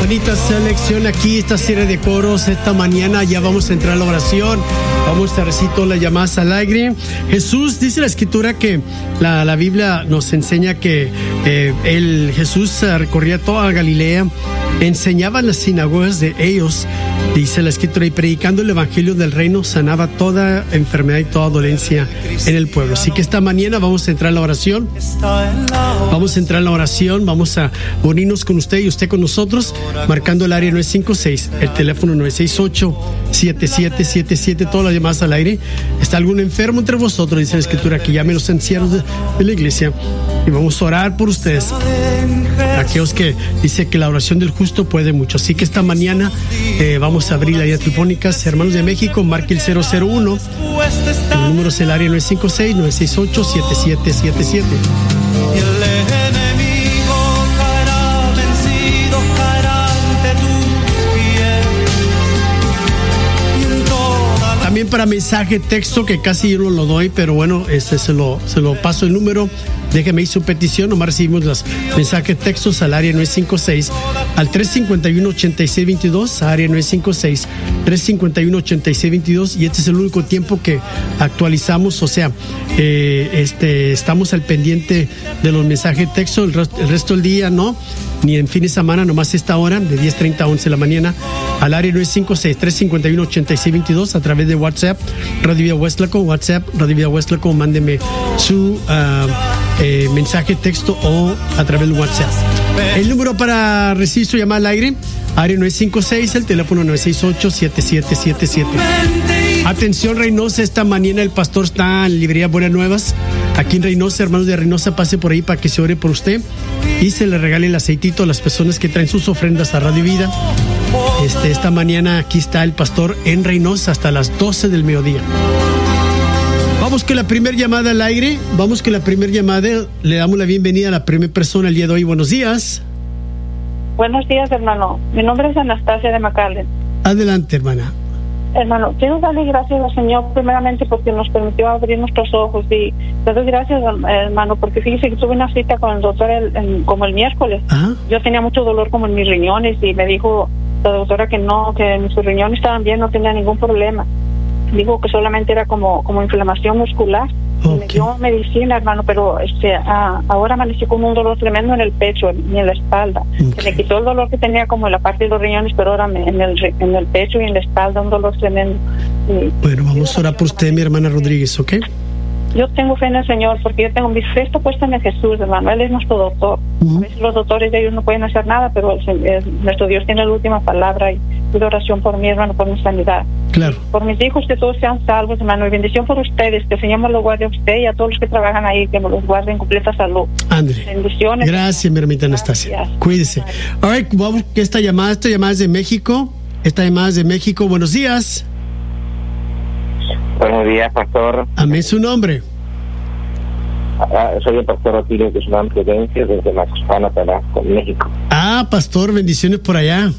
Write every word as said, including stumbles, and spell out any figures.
bonita selección aquí, esta serie de coros. Esta mañana ya vamos a entrar a la oración. Vamos a recitar las llamadas al aire. Jesús, dice la escritura que la, la Biblia nos enseña que eh, el Jesús recorría toda Galilea, enseñaba en las sinagogas de ellos, dice la escritura, y predicando el evangelio del reino, sanaba toda enfermedad y toda dolencia en el pueblo. Así que esta mañana vamos a entrar a la oración. Vamos a entrar a la oración, vamos a unirnos con usted y usted con nosotros, marcando el área nueve cinco seis, el teléfono nueve seis ocho, siete siete siete siete, todas las llamadas al aire. ¿Está algún enfermo entre vosotros? Dice la escritura, que llame a los ancianos de, de la iglesia y vamos a orar por ustedes. Aquellos que dice que la oración del justo puede mucho. Así que esta mañana eh, vamos a abrir las líneas telefónicas. Hermanos de México, marque el cero cero uno. El número es el área nueve cinco seis, nueve seis ocho, siete siete siete siete. También para mensaje texto, que casi yo no lo doy, pero bueno, este se lo, se lo paso el número. Déjeme ir su petición, nomás recibimos los mensajes textos al área nueve cinco seis, al tres cinco uno, ocho seis dos dos, área nueve cinco seis, tres cinco uno, ocho seis dos dos, y este es el único tiempo que actualizamos, o sea, eh, este, estamos al pendiente de los mensajes textos, el, rest, el resto del día no, ni en fin de semana, nomás esta hora, de diez treinta a once de la mañana, al área nueve cinco seis, tres cinco uno, ocho seis dos dos, a través de WhatsApp, Radio Vida Huastlaco, WhatsApp, Radio Vida Huastlaco, mándeme su uh, eh, mensaje texto o a través del WhatsApp. El número para recibir su llamada al aire, área nueve cinco seis, el teléfono nueve seis ocho, siete siete siete siete. Atención Reynosa, esta mañana el pastor está en librería Buenas Nuevas, aquí en Reynosa. Hermanos de Reynosa, pase por ahí para que se ore por usted y se le regale el aceitito a las personas que traen sus ofrendas a Radio Vida. Este, esta mañana aquí está el pastor en Reynosa hasta las doce del mediodía. Vamos con la primera llamada al aire. Vamos con la primera llamada. Le damos la bienvenida a la primera persona el día de hoy. Buenos días. Buenos días, hermano. Mi nombre es Anastasia de McAllen. Adelante, hermana. Hermano, quiero darle gracias al Señor primeramente porque nos permitió abrir nuestros ojos, y le doy gracias, hermano, porque fíjese que tuve una cita con el doctor el, el, como el miércoles. ¿Ah? Yo tenía mucho dolor como en mis riñones y me dijo la doctora que no, que mis riñones estaban bien, no tenía ningún problema. Dijo que solamente era como como inflamación muscular. Okay. Me dio medicina, hermano, pero este ah, ahora amanecí con un dolor tremendo en el pecho y en la espalda. Okay. Se me quitó el dolor que tenía como en la parte de los riñones, pero ahora me, en, el, en el pecho y en la espalda un dolor tremendo. Y, bueno, vamos a orar por usted, mi hermana Rodríguez, ¿ok? Yo tengo fe en el Señor porque yo tengo mi fe está puesta en Jesús, hermano. Él es nuestro doctor. Uh-huh. A veces los doctores de ellos no pueden hacer nada, pero el, el, nuestro Dios tiene la última palabra, y pido oración por mi hermano, por mi sanidad. Claro. Por mis hijos, que todos sean salvos, hermano, y bendición por ustedes, que el Señor me lo guarde a usted y a todos los que trabajan ahí, que me los guarde en completa salud. André. Bendiciones. Gracias, mi hermanita Anastasia. Cuídese. All right, vamos, esta llamada, esta llamada es de México. Esta llamada es de México. Buenos días. Buenos días, pastor. Amén, su nombre. Ah, soy el pastor Atilio Guzmán Prudencia desde Macuspana, Tabasco, México. Ah, pastor, bendiciones por allá.